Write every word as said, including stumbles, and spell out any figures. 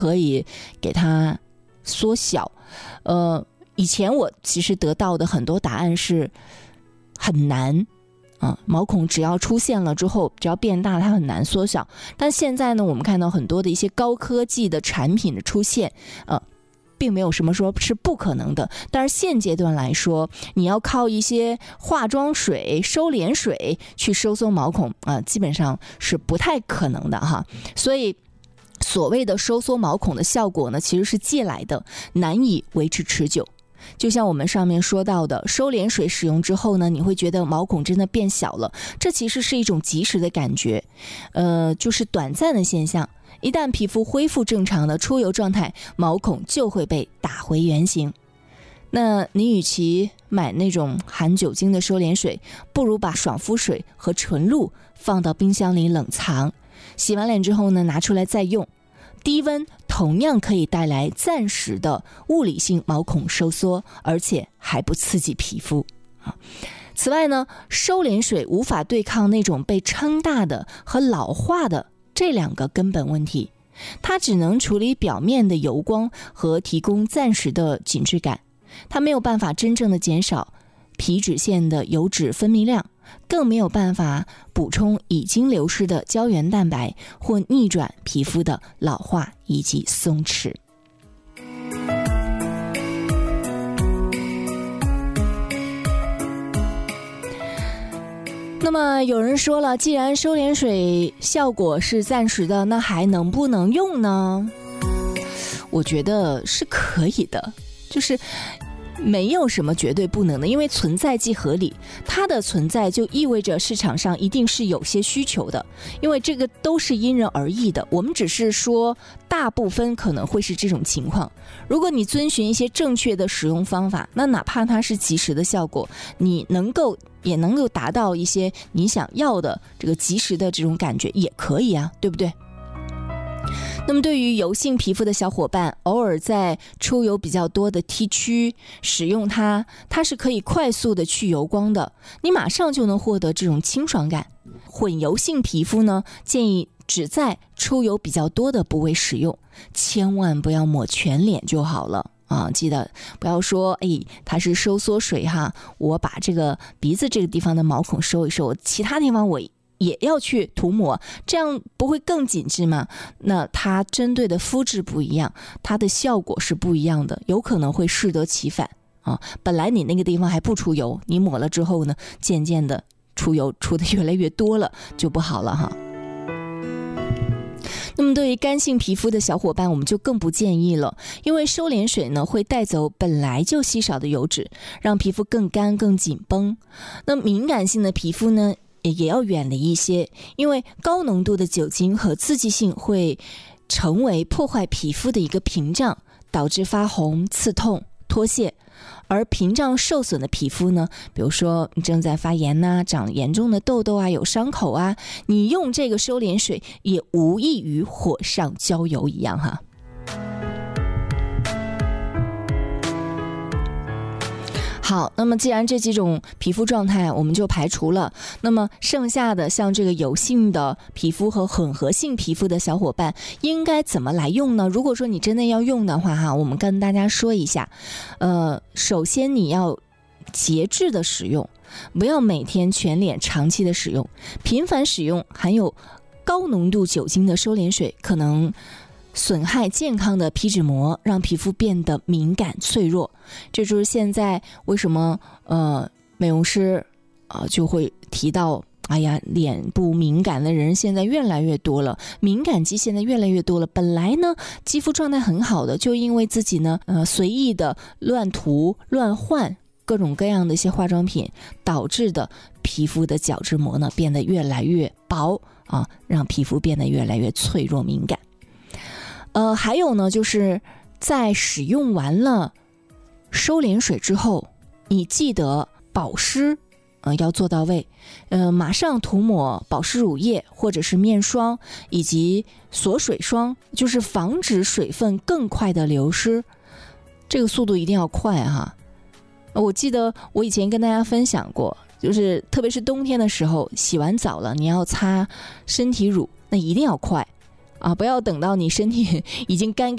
可以给它缩小。呃，以前我其实得到的很多答案是很难啊，毛孔只要出现了之后，只要变大，它很难缩小。但现在呢，我们看到很多的一些高科技的产品的出现，呃，并没有什么说是不可能的。但是现阶段来说，你要靠一些化妆水、收敛水去收缩毛孔啊、呃，基本上是不太可能的哈。所以所谓的收缩毛孔的效果呢，其实是借来的，难以维持持久。就像我们上面说到的，收敛水使用之后呢，你会觉得毛孔真的变小了，这其实是一种及时的感觉，呃，就是短暂的现象。一旦皮肤恢复正常的出油状态，毛孔就会被打回原形。那你与其买那种含酒精的收敛水，不如把爽肤水和纯露放到冰箱里冷藏，洗完脸之后呢，拿出来再用。低温同样可以带来暂时的物理性毛孔收缩，而且还不刺激皮肤。此外呢，收敛水无法对抗那种被撑大的和老化的这两个根本问题，它只能处理表面的油光和提供暂时的紧致感，它没有办法真正的减少皮脂腺的油脂分泌量，更没有办法补充已经流失的胶原蛋白或逆转皮肤的老化以及松弛。那么有人说了，既然收敛水效果是暂时的，那还能不能用呢？我觉得是可以的，就是没有什么绝对不能的，因为存在即合理，它的存在就意味着市场上一定是有些需求的，因为这个都是因人而异的，我们只是说大部分可能会是这种情况。如果你遵循一些正确的使用方法，那哪怕它是及时的效果，你能够也能够达到一些你想要的这个及时的这种感觉也可以啊，对不对？那么对于油性皮肤的小伙伴，偶尔在出油比较多的 T 区使用它，它是可以快速的去油光的，你马上就能获得这种清爽感。混油性皮肤呢，建议只在出油比较多的部位使用，千万不要抹全脸就好了啊！记得不要说，哎，它是收缩水哈，我把这个鼻子这个地方的毛孔收一收，其他地方我也要去涂抹，这样不会更紧致吗？那它针对的肤质不一样，它的效果是不一样的，有可能会适得其反啊。本来你那个地方还不出油，你抹了之后呢，渐渐的出油出的越来越多了，就不好了哈。那么对于干性皮肤的小伙伴，我们就更不建议了，因为收敛水呢会带走本来就稀少的油脂，让皮肤更干更紧绷。那敏感性的皮肤呢也要远离一些，因为高浓度的酒精和刺激性会成为破坏皮肤的一个屏障，导致发红、刺痛、脱屑。而屏障受损的皮肤呢，比如说你正在发炎啊，长严重的痘痘啊，有伤口啊，你用这个收敛水也无异于火上浇油一样哈。好，那么既然这几种皮肤状态我们就排除了，那么剩下的像这个油性的皮肤和混合性皮肤的小伙伴应该怎么来用呢？如果说你真的要用的话哈，我们跟大家说一下，呃，首先你要节制的使用，不要每天全脸长期的使用，频繁使用含有高浓度酒精的收敛水可能损害健康的皮脂膜，让皮肤变得敏感脆弱。这就是现在为什么呃美容师啊、呃、就会提到，哎呀，脸部敏感的人现在越来越多了，敏感肌现在越来越多了。本来呢肌肤状态很好的，就因为自己呢呃随意的乱涂乱换各种各样的一些化妆品，导致的皮肤的角质膜呢变得越来越薄啊，让皮肤变得越来越脆弱敏感。呃，还有呢，就是在使用完了收敛水之后，你记得保湿，呃，要做到位，呃，马上涂抹保湿乳液或者是面霜以及锁水霜，就是防止水分更快的流失，这个速度一定要快哈。我记得我以前跟大家分享过，就是特别是冬天的时候，洗完澡了，你要擦身体乳，那一定要快。啊，不要等到你身体已经干